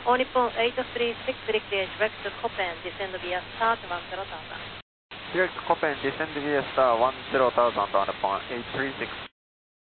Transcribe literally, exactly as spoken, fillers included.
All Nippon eight three six, clear direct to Copen, descend via start one zero thousand. Direct Copen, descend via star one zero thousand on upon eight three six.